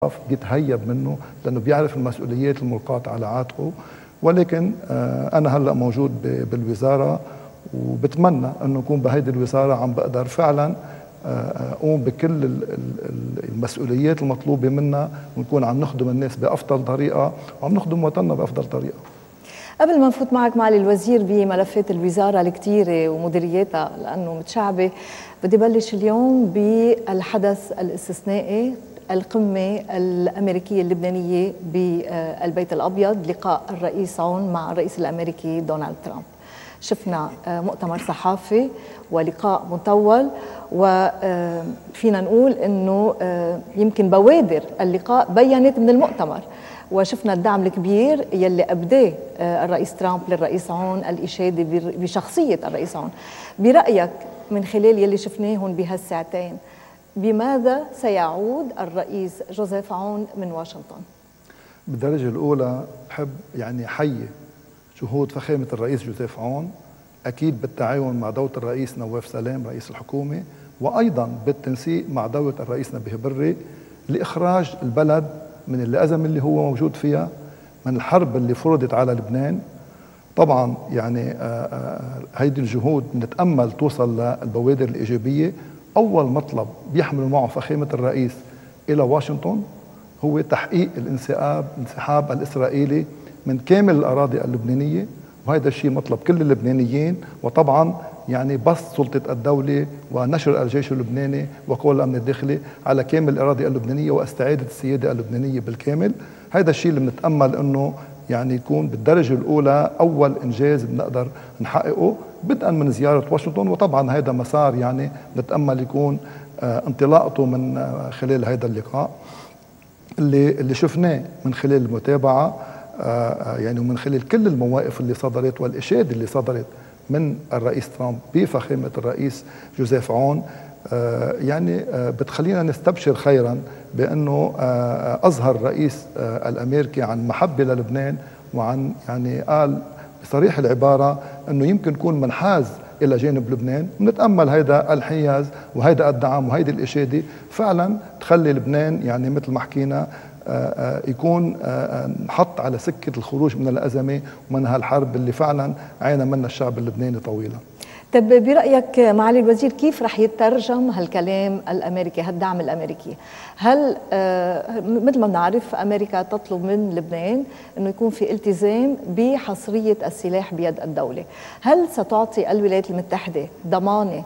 بيتهيب منه لأنه بيعرف المسؤوليات الملقاة على عاتقه. ولكن أنا هلأ موجود بالوزارة، وبتمنى أنه أكون بهيدي الوزارة عم بقدر فعلا أقوم بكل المسؤوليات المطلوبة منا، ونكون عم نخدم الناس بأفضل طريقة وعم نخدم وطننا بأفضل طريقة. قبل ما نفوت معك معالي الوزير بملفات الوزارة الكتيرة ومديرياتها لأنه متشعبة، بدي بلش اليوم بالحدث الاستثنائي، القمة الأمريكية اللبنانية بالبيت الأبيض، لقاء الرئيس عون مع الرئيس الأمريكي دونالد ترامب. شفنا مؤتمر صحافي ولقاء مطول، وفينا نقول أنه يمكن بوادر اللقاء بيّنت من المؤتمر، وشفنا الدعم الكبير يلي أبداه الرئيس ترامب للرئيس عون، الإشادة بشخصية الرئيس عون. برأيك من خلال يلي شفناهن بهالساعتين، بماذا سيعود الرئيس جوزيف عون من واشنطن؟ بالدرجة الأولى بحب حيي جهود فخامة الرئيس جوزيف عون، أكيد بالتعاون مع دولة الرئيس نواف سلام رئيس الحكومة، وأيضا بالتنسيق مع دولة الرئيس نبيه بري لإخراج البلد من الأزمة اللي هو موجود فيها، من الحرب اللي فرضت على لبنان. طبعا هيدي الجهود بنتأمل توصل للبوادر الإيجابية. أول مطلب بيحمل معه فخامة الرئيس إلى واشنطن هو تحقيق الانسحاب الإسرائيلي من كامل الأراضي اللبنانية، وهذا الشيء مطلب كل اللبنانيين. وطبعا بسط سلطة الدولة ونشر الجيش اللبناني وقوى الأمن الداخلي على كامل الأراضي اللبنانية واستعادة السيادة اللبنانية بالكامل. هذا الشيء اللي بنتأمل أنه يكون بالدرجة الأولى أول إنجاز بنقدر نحققه بدءا من زيارة واشنطن. وطبعا هذا مسار بنتأمل يكون انطلاقته من خلال هذا اللقاء اللي شفناه من خلال المتابعة، ومن خلال كل المواقف اللي صدرت والإشادة اللي صدرت من الرئيس ترامب بفخامة الرئيس جوزيف عون. بتخلينا نستبشر خيرا بأنه أظهر الرئيس الأمريكي عن محبة للبنان، وعن قال بصريح العبارة أنه يمكن يكون منحاز إلى جانب لبنان. ونتأمل هيدا الحياز وهيدا الدعم وهيدي الإشادة فعلا تخلي لبنان مثل ما حكينا يكون نحط على سكة الخروج من الأزمة ومن هالحرب اللي فعلا عانى منها الشعب اللبناني طويلا. طب برأيك معالي الوزير، كيف رح يترجم هالكلام الأمريكي، هالدعم الأمريكي؟ هل مثل ما بنعرف أمريكا تطلب من لبنان أنه يكون في التزام بحصرية السلاح بيد الدولة، هل ستعطي الولايات المتحدة ضمانة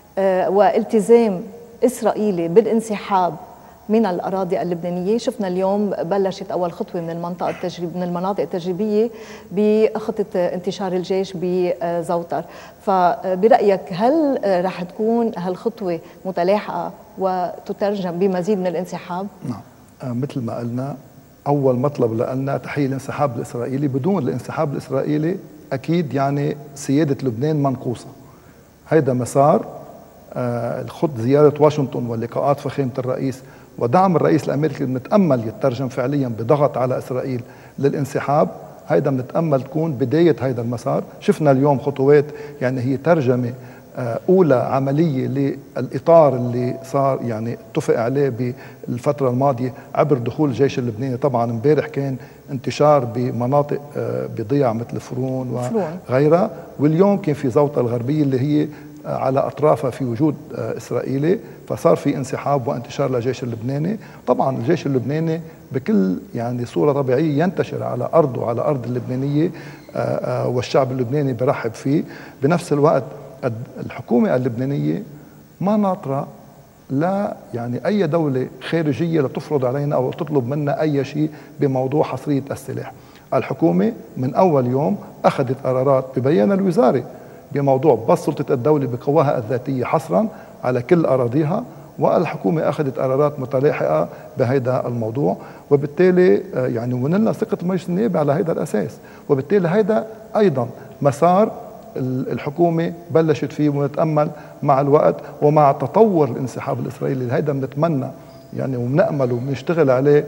والتزام إسرائيلي بالانسحاب من الأراضي اللبنانية؟ شفنا اليوم بلشت أول خطوة من المناطق التجريبية بخطة انتشار الجيش بزوتر. فبرأيك هل رح تكون هالخطوة متلاحقة وتترجم بمزيد من الانسحاب؟ نعم، مثل ما قلنا أول مطلب لنا تحقيق الانسحاب الإسرائيلي. بدون الانسحاب الإسرائيلي أكيد سيادة لبنان منقوصة. هيدا مسار الخط زيارة واشنطن واللقاءات فخامة الرئيس ودعم الرئيس الأمريكي بنتأمل يترجم فعليا بضغط على إسرائيل للانسحاب. هيدا بنتأمل تكون بداية هيدا المسار. شفنا اليوم خطوات هي ترجمة أولى عملية للإطار اللي صار اتفق عليه بالفترة الماضية عبر دخول الجيش اللبناني. طبعا امبارح كان انتشار بمناطق بضيع مثل فرون وغيرها، واليوم كان في زوطة الغربية اللي هي على أطرافها في وجود إسرائيلي، فصار في انسحاب وانتشار للجيش اللبناني. طبعا الجيش اللبناني بكل صورة طبيعية ينتشر على أرضه على أرض اللبنانية، والشعب اللبناني برحب فيه. بنفس الوقت الحكومة اللبنانية ما ناطرة لا أي دولة خارجية لتفرض علينا أو تطلب منا أي شيء بموضوع حصرية السلاح. الحكومة من أول يوم أخذت قرارات ببيان الوزارة بموضوع بسط سلطة الدولة بقواها الذاتية حصرا على كل أراضيها، والحكومة أخذت قرارات متلاحقة بهذا الموضوع. وبالتالي ونلنا ثقة المجلس النيابي على هذا الأساس. وبالتالي هذا أيضا مسار الحكومة بلشت فيه، ونتأمل مع الوقت ومع تطور الانسحاب الإسرائيلي هذا بنتمنى وبنأمل وبنشتغل عليه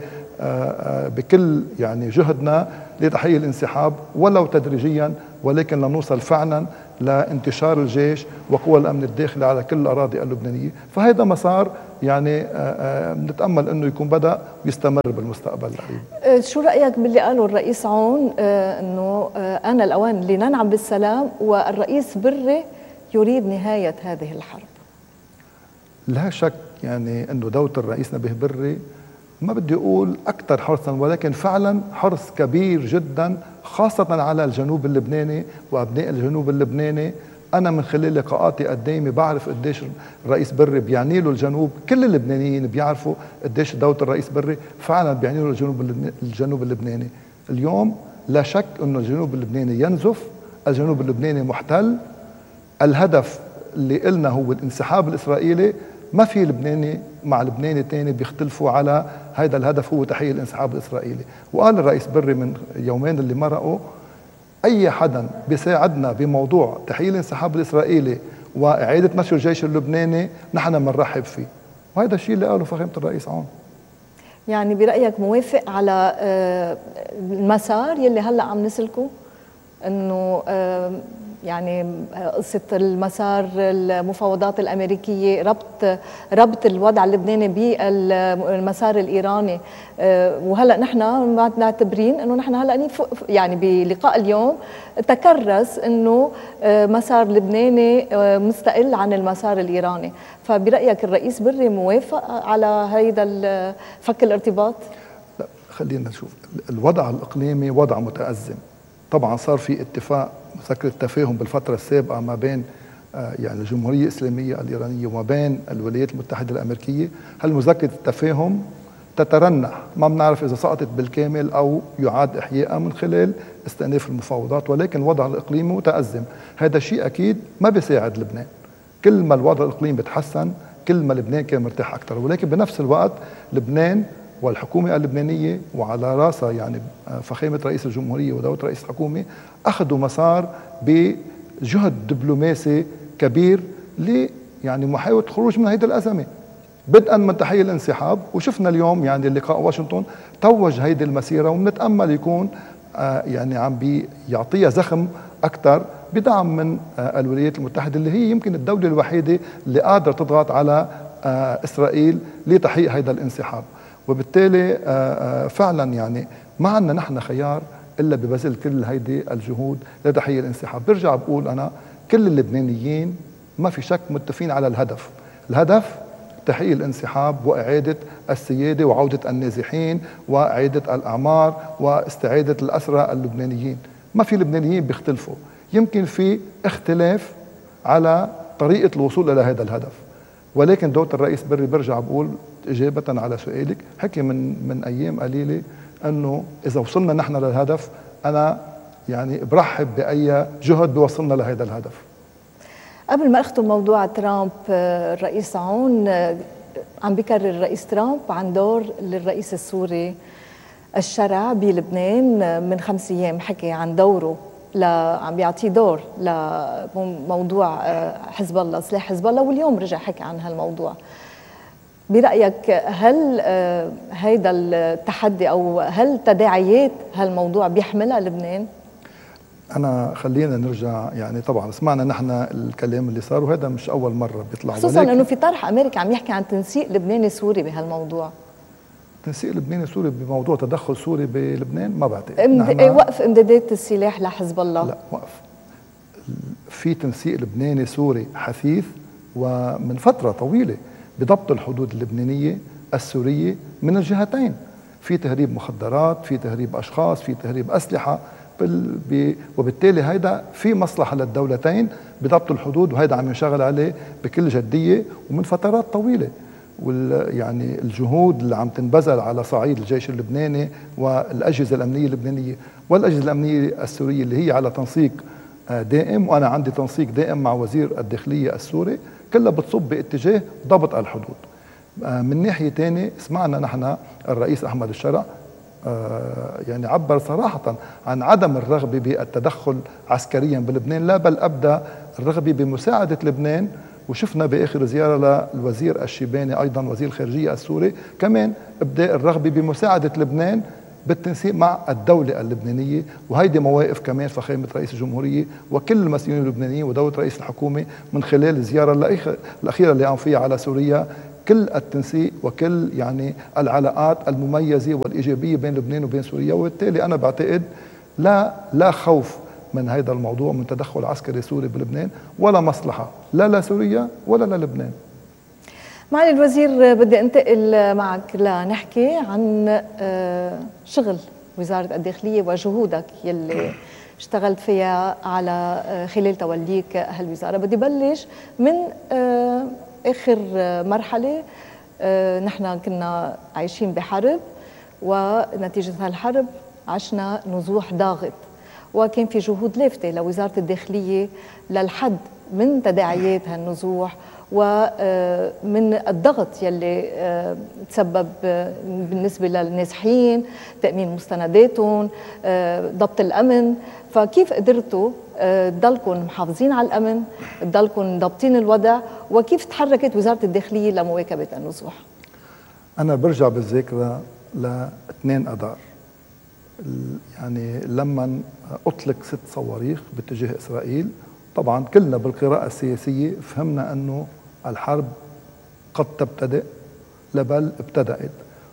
بكل جهدنا لتحقيق الانسحاب ولو تدريجيا، ولكن لنوصل فعلا لانتشار الجيش وقوى الأمن الداخلي على كل الأراضي اللبنانية. فهذا مسار يعني نتأمل أنه يكون بدأ ويستمر بالمستقبل القريب. شو رأيك باللي قاله الرئيس عون أنه آن الأوان لننعم بالسلام والرئيس بري يريد نهاية هذه الحرب؟ لا شك يعني أنه دولة الرئيس نبيه بري ما بدي أقول أكثر حرصا، ولكن فعلا حرص كبير جدا خاصة على الجنوب اللبناني وأبناء الجنوب اللبناني. أنا من خلال لقاءاتي قدامي بعرف قديش الرئيس بري بيعني له الجنوب، كل اللبنانيين بيعرفوا قديش دولة الرئيس بري فعلا بيعني له الجنوب اللبناني. اليوم لا شك أنه الجنوب اللبناني ينزف، الجنوب اللبناني محتل. الهدف اللي قلنا هو الانسحاب الإسرائيلي. ما في لبناني مع لبناني تاني بيختلفوا على هذا الهدف، هو تحقيق الانسحاب الإسرائيلي. وقال الرئيس بري من يومين اللي مرقوا أي حدا بيساعدنا بموضوع تحقيق الانسحاب الإسرائيلي وإعادة نشر الجيش اللبناني نحن بنرحب فيه، وهذا الشيء اللي قاله فخامة الرئيس عون. يعني برأيك موافق على المسار يلي هلأ عم نسلكه، أنه يعني قصة المسار المفاوضات الأمركية، ربط الوضع اللبناني بالمسار الإيراني، وهلأ نحن معتبرين أنه نحن هلأ يعني بلقاء اليوم تكرس أنه مسار لبناني مستقل عن المسار الإيراني. فبرأيك الرئيس بري موافق على هيدا فك الارتباط؟ لا خلينا نشوف الوضع الإقليمي وضع متأزم. طبعا صار في اتفاق مذكرة تفاهم بالفترة السابقة ما بين يعني الجمهورية الإسلامية الإيرانية وما بين الولايات المتحدة الأمريكية. هالمذكرة التفاهم تترنح، ما بنعرف إذا سقطت بالكامل أو يعاد إحيائها من خلال استئناف المفاوضات، ولكن الوضع الإقليمي متأزم. هذا شيء أكيد ما بيساعد لبنان. كل ما الوضع الإقليمي بتحسن كل ما لبنان كان مرتاح أكثر، ولكن بنفس الوقت لبنان والحكومة اللبنانية وعلى راسها يعني فخامة رئيس الجمهورية ودولة رئيس الحكومة أخذوا مسار بجهد دبلوماسي كبير يعني محاولة الخروج من هذه الأزمة، بدءا من تحقيق الانسحاب. وشفنا اليوم يعني اللقاء واشنطن توج هيدي المسيرة، وبنتأمل يكون يعني عم بيعطيها زخم أكثر بدعم من الولايات المتحدة اللي هي يمكن الدولة الوحيدة اللي قادرة تضغط على إسرائيل لتحقيق هذا الانسحاب. وبالتالي فعلا يعني ما عندنا نحن خيار إلا ببذل كل هيدي الجهود لتحقيق الانسحاب. برجع بقول أنا كل اللبنانيين ما في شك متفقين على الهدف تحقيق الانسحاب وإعادة السيادة وعودة النازحين وإعادة الأعمار واستعادة الأسرى اللبنانيين. ما في لبنانيين بيختلفوا، يمكن في اختلاف على طريقة الوصول إلى هذا الهدف. ولكن دولة الرئيس بري برجع بقول إجابة على سؤالك، حكي من أيام قليلة أنه إذا وصلنا نحن للهدف أنا يعني برحب بأي جهد بيوصلنا لهذا الهدف. قبل ما أختم موضوع ترامب، الرئيس عون عم بيكرر الرئيس ترامب عن دور للرئيس السوري الشرع بلبنان. من 5 أيام حكي عن دوره، عم بيعطيه دور لموضوع حزب الله، سلاح حزب الله، واليوم رجع حكي عن هالموضوع. برأيك هل هيدا التحدي أو هل تداعيات هالموضوع بيحملها لبنان؟ أنا خلينا نرجع، يعني طبعا سمعنا نحن الكلام اللي صار وهذا مش أول مرة بيطلع، خصوصا أنه في طرح أمريكا عم يحكي عن تنسيق لبناني سوري بهالموضوع. تنسيق لبناني سوري بموضوع تدخل سوري بلبنان؟ ما بعتقد. وقف امدادات السلاح لحزب الله؟ لا وقف. في تنسيق لبناني سوري حثيث ومن فترة طويلة بضبط الحدود اللبنانية السورية من الجهتين. في تهريب مخدرات، في تهريب أشخاص، في تهريب أسلحة، وبالتالي هيدا في مصلحة للدولتين بضبط الحدود، وهيدا عم ينشغل عليه بكل جدية ومن فترات طويلة. يعني الجهود اللي عم تنبذل على صعيد الجيش اللبناني والأجهزة الأمنية اللبنانية والأجهزة الأمنية السورية اللي هي على تنسيق دائم، وأنا عندي تنسيق دائم مع وزير الداخلية السوري، كلها بتصب باتجاه ضبط الحدود. من ناحية تانية سمعنا نحن الرئيس أحمد الشرع يعني عبر صراحة عن عدم الرغبة بالتدخل عسكريا بلبنان، لا بل أبدى الرغبة بمساعدة لبنان. وشفنا بآخر زيارة للوزير الشيباني أيضا وزير الخارجية السوري كمان إبداء الرغبة بمساعدة لبنان بالتنسيق مع الدولة اللبنانية. وهيدي مواقف كمان فخامة رئيس الجمهورية وكل المسؤولين اللبنانيين ودولة رئيس الحكومة من خلال الزيارة الأخيرة اللي قام فيها على سوريا. كل التنسيق وكل يعني العلاقات المميزة والإيجابية بين لبنان وبين سوريا، وبالتالي أنا بعتقد لا خوف من هذا الموضوع، من تدخل عسكري سوري بلبنان، ولا مصلحة لا لسوريا ولا للبنان. معالي الوزير، بدي انتقل معك لنحكي عن شغل وزارة الداخلية وجهودك يلي اشتغلت فيها على خلال توليك هالوزارة. بدي بلش من آخر مرحلة. نحن كنا عايشين بحرب، ونتيجة هالحرب عشنا نزوح ضاغط، وكان في جهود لافتة لوزارة الداخلية للحد من تداعيات هالنزوح ومن الضغط يلي تسبب بالنسبة للنازحين، تأمين مستنداتهم، ضبط الأمن. فكيف قدرتوا تضلكم محافظين على الأمن، تضلكم ضابطين الوضع، وكيف تحركت وزارة الداخلية لمواكبة النزوح؟ أنا برجع بالذاكرة ل2 أذار، يعني لما أطلق 6 صواريخ باتجاه إسرائيل. طبعا كلنا بالقراءة السياسية فهمنا أنه الحرب قد تبتدئ، بل ابتدأت.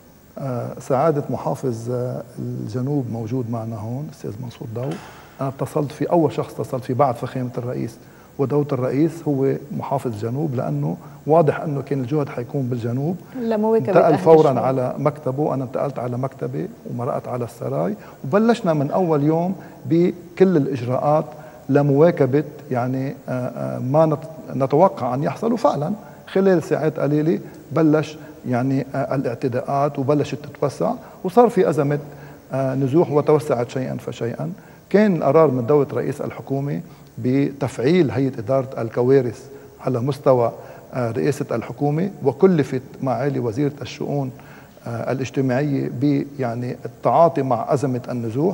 سعادة محافظ الجنوب موجود معنا هون، الأستاذ منصور ضو. أنا اتصلت في أول شخص اتصلت فيه بعد فخامة الرئيس ودولة الرئيس هو محافظ الجنوب، لأنه واضح أنه كان الجهد حيكون بالجنوب. انتقل فورا على مكتبه، أنا انتقلت على مكتبي ومرقت على السراي، وبلشنا من أول يوم بكل الإجراءات لمواكبة يعني ما نتوقع أن يحصل. وفعلا خلال ساعات قليلة بلش يعني الاعتداءات وبلشت تتوسع، وصار في أزمة نزوح وتوسعت شيئا فشيئا. كان قرار من دولة رئيس الحكومة بتفعيل هيئة إدارة الكوارث على مستوى رئاسة الحكومة، وكلفت معالي وزيرة الشؤون الاجتماعية يعني التعاطي مع أزمة النزوح.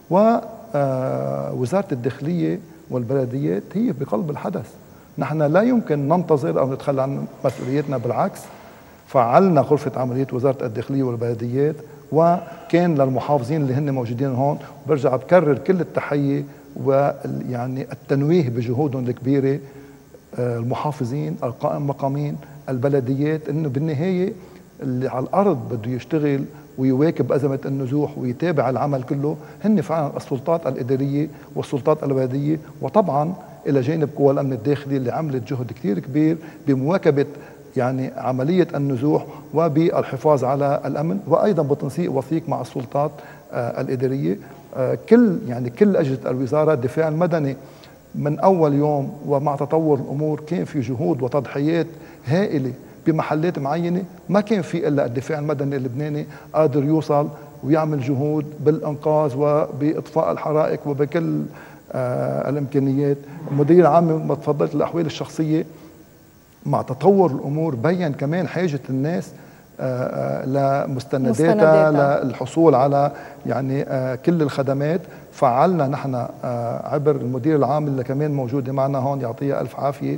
ووزارة الداخلية والبلديات هي بقلب الحدث. نحن لا يمكن ننتظر أو نتخلى عن مسؤوليتنا، بالعكس فعلنا غرفة عمليات وزارة الداخلية والبلديات، وكان للمحافظين اللي هن موجودين هون. برجع بكرر كل التحية ويعني التنويه بجهودهم الكبيرة، المحافظين، القائم مقامين، البلديات، انه بالنهاية اللي على الارض بده يشتغل ويواكب أزمة النزوح ويتابع العمل كله هن فعلا السلطات الإدارية والسلطات البلدية، وطبعا إلى جانب قوى الأمن الداخلي اللي عملت جهد كتير كبير بمواكبة يعني عملية النزوح وبالحفاظ على الأمن، وأيضا بتنسيق وثيق مع السلطات الإدارية. كل أجهزة الوزارة. الدفاع المدني من أول يوم ومع تطور الأمور كان في جهود وتضحيات هائلة بمحلات معينة، ما كان في إلا الدفاع المدني اللبناني قادر يوصل ويعمل جهود بالإنقاذ وبإطفاء الحرائق وبكل الإمكانيات. المدير العام ما تفضلت الأحوال الشخصية مع تطور الأمور بين كمان حاجة الناس لمستنداتها للحصول على يعني كل الخدمات. فعلنا نحن عبر المدير العام اللي كمان موجودة معنا هون يعطيها ألف عافية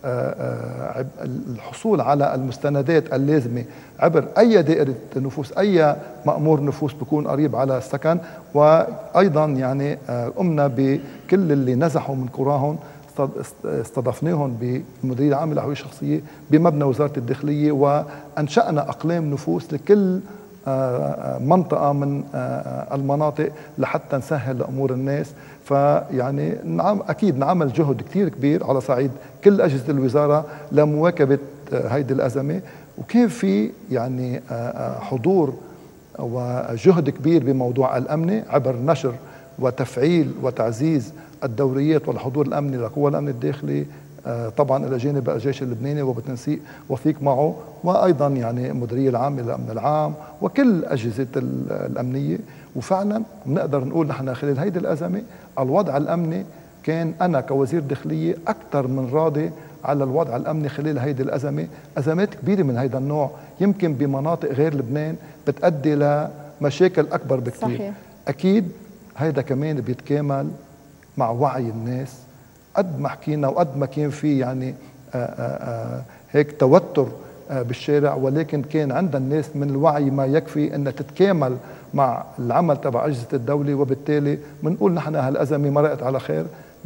الحصول على المستندات اللازمة عبر أي دائرة نفوس، أي مأمور نفوس بيكون قريب على السكن. وأيضا يعني قمنا بكل اللي نزحوا من قراهم استضفناهم بالمديرية العامة للأحوال الشخصية بمبنى وزارة الداخلية، وأنشأنا أقلام نفوس لكل منطقة من المناطق لحتى نسهل أمور الناس. فيعني أكيد نعمل جهد كتير كبير على صعيد كل أجهزة الوزارة لمواكبة هيدي الأزمة، وكان في يعني حضور وجهد كبير بموضوع الأمن عبر نشر وتفعيل وتعزيز الدوريات والحضور الأمني لقوى الأمن الداخلي، طبعا إلى جانب الجيش اللبناني وبتنسيق وثيق معه، وأيضا يعني المديرية العامة للأمن العام وكل أجهزة الأمنية. وفعلا بنقدر نقول نحن خلال هيدي الأزمة الوضع الأمني كان أنا كوزير داخلية أكثر من راضي على الوضع الأمني خلال هيدي الأزمة. أزمات كبيرة من هيدا النوع يمكن بمناطق غير لبنان بتؤدي لمشاكل أكبر بكثير. صحيح. أكيد هيدا كمان بيتكامل مع وعي الناس. قد ما حكينا وقد ما كان في يعني هيك توتر بالشارع، ولكن كان عند الناس من الوعي ما يكفي أن تتكامل مع العمل تبع أجهزة الدولة. وبالتالي بنقول نحن هالأزمة مرقت على خير.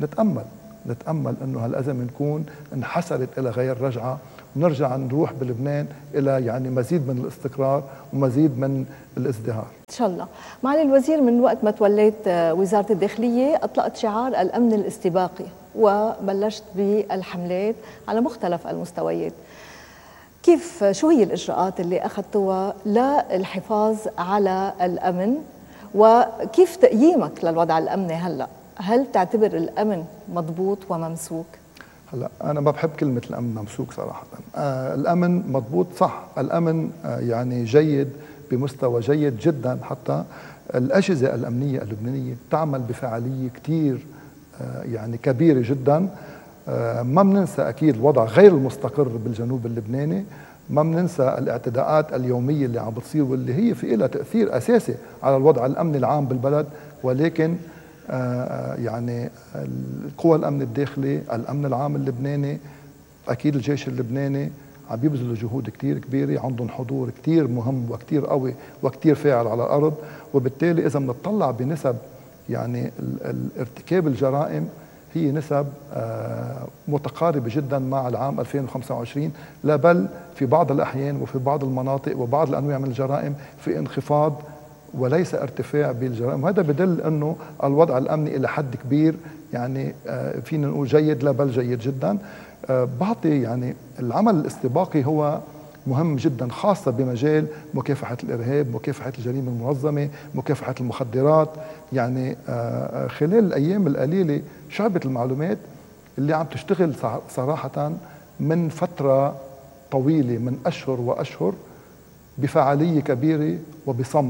نتأمل أنه هالأزمة نكون انحسرت إلى غير رجعة، ونرجع نروح بلبنان إلى يعني مزيد من الاستقرار ومزيد من الازدهار إن شاء الله. معالي الوزير، من وقت ما توليت وزارة الداخلية أطلقت شعار الأمن الاستباقي وبلشت بالحملات على مختلف المستويات. شو هي الإجراءات اللي أخذتوها للحفاظ على الأمن، وكيف تقييمك للوضع الأمني هلأ؟ هل تعتبر الأمن مضبوط وممسوك؟ هلا أنا ما بحب كلمة الأمن ممسوك صراحة. الأمن مضبوط صح، الأمن يعني جيد بمستوى جيد جدا. حتى الأجهزة الأمنية اللبنانية تعمل بفعالية كتير يعني كبيرة جدا. ما بننسى أكيد الوضع غير المستقر بالجنوب اللبناني، ما بننسى الاعتداءات اليومية اللي عم بتصير واللي هي في لها تأثير أساسي على الوضع الأمني العام بالبلد. ولكن يعني القوى الأمن الداخلي، الأمن العام اللبناني، أكيد الجيش اللبناني عم بيبذلوا جهود كتير كبيرة، عندهم حضور كتير مهم وكتير قوي وكتير فاعل على الأرض. وبالتالي إذا بنطلع بنسب يعني ارتكاب الجرائم، هي نسب متقاربة جدا مع العام 2025، لا بل في بعض الأحيان وفي بعض المناطق وبعض الأنواع من الجرائم في انخفاض وليس ارتفاع بالجرائم. وهذا بدل أنه الوضع الأمني إلى حد كبير يعني فينا نقول جيد، لا بل جيد جدا. بعطي يعني العمل الاستباقي هو مهم جدا، خاصة بمجال مكافحة الإرهاب، مكافحة الجريمة المنظمة، مكافحة المخدرات. يعني خلال الأيام القليلة شعبة المعلومات اللي عم تشتغل صراحة من فترة طويلة، من أشهر وأشهر، بفعالية كبيرة وبصمت،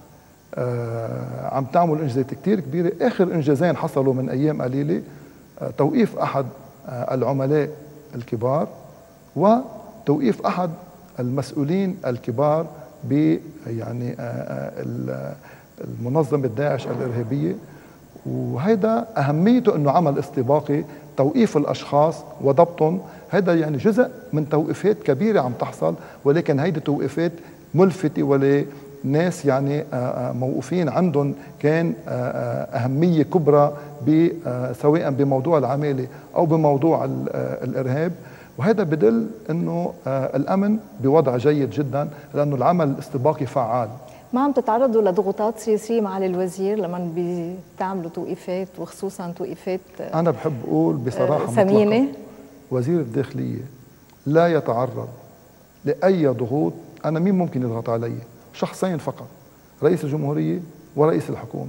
عم تعمل إنجازات كتير كبيرة. آخر إنجازين حصلوا من أيام قليلة توقيف أحد العملاء الكبار وتوقيف أحد المسؤولين الكبار ب يعني المنظمة داعش الإرهابية. وهيدا أهميته أنه عمل استباقي، توقيف الأشخاص وضبطهم. هذا يعني جزء من توقيفات كبيرة عم تحصل، ولكن هيدي توقيفات ملفتة ولناس يعني موقوفين عندهم كان أهمية كبرى سواء بموضوع العمالة أو بموضوع الإرهاب. وهذا بدل أنه الأمن بوضع جيد جدا، لأنه العمل الاستباقي فعال. ما عم تتعرضوا لضغوطات سياسية معالي الوزير لما بتعملوا توقيفات، وخصوصا توقيفات أنا بحب أقول بصراحة ثمينة؟ مطلقة، وزير الداخلية لا يتعرض لأي ضغوط. أنا مين ممكن يضغط علي؟ شخصين فقط، رئيس الجمهورية ورئيس الحكومة،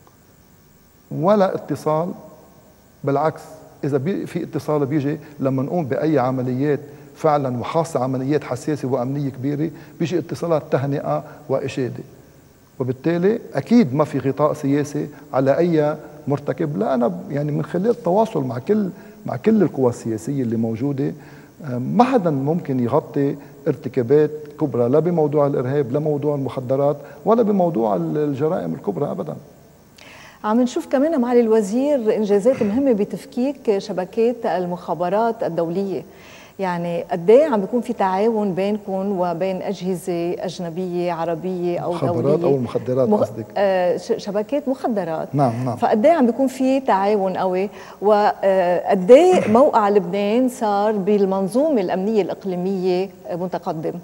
ولا اتصال. بالعكس، إذا في اتصال بيجي لما نقوم بأي عمليات فعلا، وخاصة عمليات حساسة وأمنية كبيرة، بيجي اتصالات تهنئة وإشادة. وبالتالي أكيد ما في غطاء سياسي على أي مرتكب. لا، أنا يعني من خلال التواصل مع كل القوى السياسية اللي موجودة، ما حدا ممكن يغطي ارتكابات كبرى، لا بموضوع الإرهاب، لا موضوع المخدرات، ولا بموضوع الجرائم الكبرى أبدا. عم نشوف كمان معالي الوزير إنجازات مهمة بتفكيك شبكات المخابرات الدولية. يعني قد ايه عم بيكون في تعاون بينكم وبين أجهزة أجنبية عربية أو مخابرات دولية؟ أو المخدرات قصدك؟ شبكات مخدرات. نعم. فقد ايه عم بيكون في تعاون قوي، وقد ايه موقع لبنان صار بالمنظومة الأمنية الإقليمية متقدم؟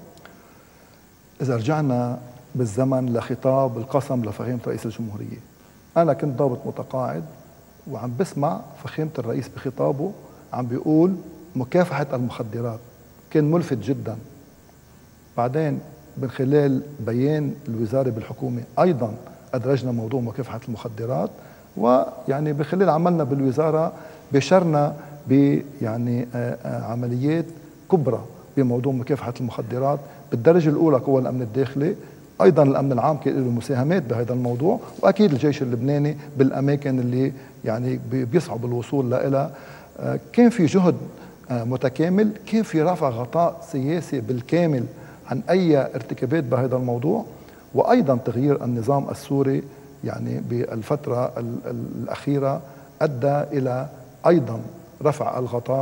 إذا رجعنا بالزمن لخطاب القسم لفخامة رئيس الجمهورية، أنا كنت ضابط متقاعد وعم بسمع فخامة الرئيس بخطابه عم بيقول مكافحة المخدرات، كان ملفت جدا. بعدين من خلال بيان الوزارة بالحكومة أيضا أدرجنا موضوع مكافحة المخدرات، ويعني بخلال عملنا بالوزارة بشرنا يعني عمليات كبرى بموضوع مكافحة المخدرات. بالدرجة الأولى قوى الأمن الداخلي، أيضا الأمن العام كان له مساهمات بهذا الموضوع، وأكيد الجيش اللبناني بالأماكن اللي يعني بيصعب الوصول لها. كان في جهد متكامل، كان في رفع غطاء سياسي بالكامل عن أي ارتكابات بهذا الموضوع. وأيضا تغيير النظام السوري يعني بالفترة الأخيرة أدى إلى أيضا رفع الغطاء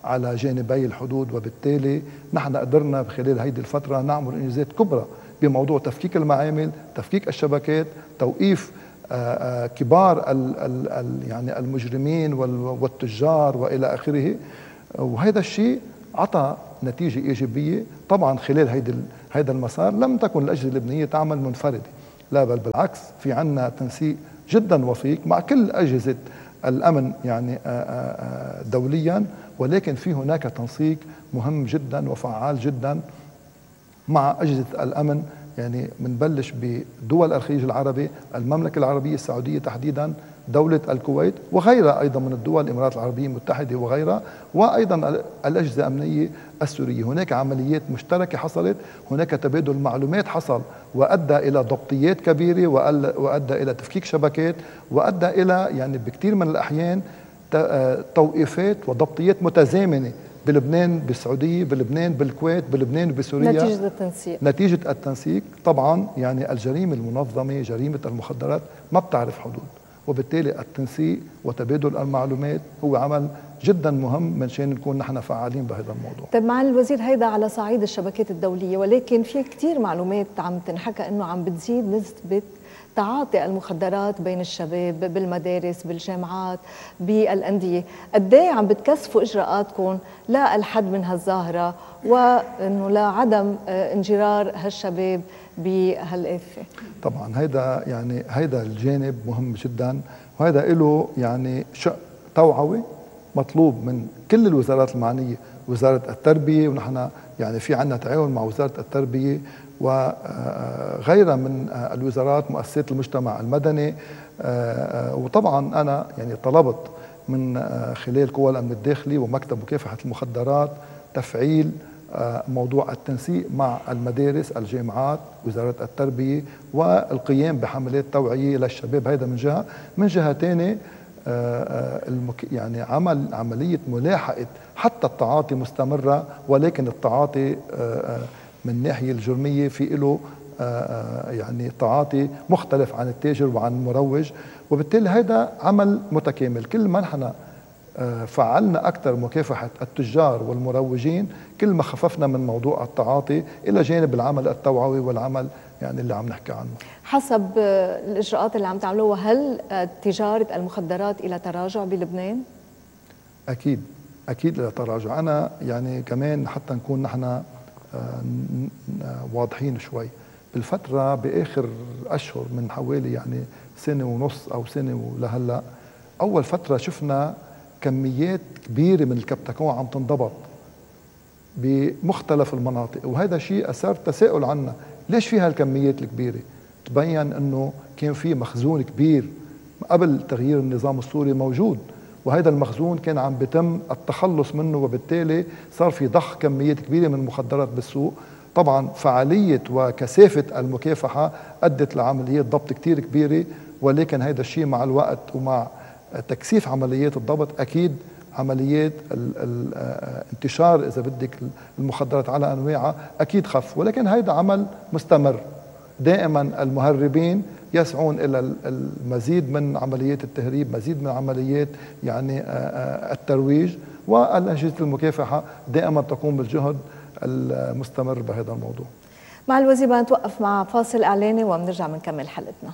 على جانبي الحدود، وبالتالي نحن قدرنا بخلال هذه الفترة نعمل إنجازات كبرى بموضوع تفكيك المعامل، تفكيك الشبكات، توقيف كبار يعني المجرمين والتجار وإلى آخره. وهذا الشيء عطى نتيجة إيجابية. طبعا خلال هذا المسار لم تكن الأجهزة اللبنانية تعمل منفردة، لا بل بالعكس، في عنا تنسيق جدا وثيق مع كل أجهزة الأمن يعني دوليا، ولكن في هناك تنسيق مهم جدا وفعال جدا مع أجهزة الأمن. يعني منبلش بدول الخليج العربي، المملكة العربية السعودية تحديدا، دولة الكويت وغيرها أيضا من الدول، الإمارات العربية المتحدة وغيرها، وأيضا الأجهزة الأمنية السورية. هناك عمليات مشتركة حصلت، هناك تبادل معلومات حصل وأدى إلى ضبطيات كبيرة، وأدى إلى تفكيك شبكات، وأدى إلى يعني بكثير من الأحيان توقيفات وضبطيات متزامنة بلبنان بالسعودية، بلبنان بالكويت، بلبنان بسوريا، نتيجة التنسيق. طبعا يعني الجريمة المنظمة، جريمة المخدرات ما بتعرف حدود، وبالتالي التنسيق وتبادل المعلومات هو عمل جدا مهم من شان نكون نحن فعالين بهذا الموضوع. طيب معالي الوزير، هيدا على صعيد الشبكات الدولية، ولكن في كتير معلومات عم تنحكى انه عم بتزيد نسبة تعاطي المخدرات بين الشباب بالمدارس، بالجامعات، بالأندية. قد ايه عم بتكثفوا إجراءاتكم للحد من هالظاهرة وانه لعدم انجرار هالشباب بهالآفة؟ طبعا هيدا الجانب مهم جدا، وهذا له يعني شق توعوي مطلوب من كل الوزارات المعنية، وزارة التربية، ونحن يعني في عنا تعاون مع وزارة التربية وغيرها من الوزارات، مؤسسات المجتمع المدني. وطبعا أنا يعني طلبت من خلال قوى الأمن الداخلي ومكتب مكافحة المخدرات تفعيل موضوع التنسيق مع المدارس، الجامعات، وزارة التربية، والقيام بحملات توعية للشباب. هذا من جهة تانية يعني عملية ملاحقة حتى التعاطي مستمرة، ولكن التعاطي من الناحية الجرمية في له يعني تعاطي مختلف عن التاجر وعن المروج، وبالتالي هذا عمل متكامل. كل ما نحن فعلنا أكثر مكافحة التجار والمروجين، كل ما خففنا من موضوع التعاطي، إلى جانب العمل التوعوي والعمل يعني اللي عم نحكي عنه. حسب الإجراءات اللي عم تعملوها، هل تجارة المخدرات إلى تراجع بلبنان؟ أكيد إلى تراجع. أنا يعني كمان حتى نكون نحن واضحين شوي، بالفترة بآخر أشهر من حوالي يعني سنة ونص أو سنة ولهلأ، أول فترة شفنا كميات كبيرة من الكبتكون عم تنضبط بمختلف المناطق، وهذا شيء أثار تساؤل عنا، ليش في هالكميات الكبيرة؟ تبين أنه كان في مخزون كبير قبل تغيير النظام السوري موجود، وهذا المخزون كان عم بيتم التخلص منه، وبالتالي صار في ضخ كميات كبيرة من المخدرات بالسوق. طبعا فعالية وكثافة المكافحة أدت لعمليات ضبط كتير كبيرة، ولكن هذا الشيء مع الوقت ومع تكثيف عمليات الضبط أكيد عمليات انتشار إذا بدك المخدرات على أنواعها أكيد خف، ولكن هذا عمل مستمر. دائما المهربين يسعون إلى المزيد من عمليات التهريب، مزيد من عمليات يعني الترويج، والأجهزة المكافحة دائما تقوم بالجهد المستمر بهذا الموضوع. مع الوزير بدنا نتوقف مع فاصل إعلاني وبنرجع بنكمل حلقتنا.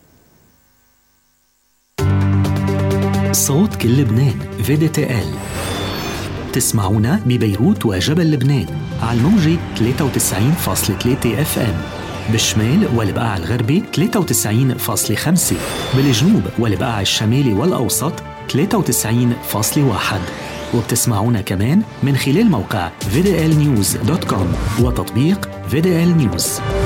صوت كل لبنان VDTL، تسمعونا ببيروت وجبل لبنان على الموجة 93.3 FM، بالشمال والبقاع الغربي 93.5، بالجنوب والبقاع الشمالي والأوسط 93.1، وبتسمعونا كمان من خلال موقع VDLnews.com وتطبيق VDL News.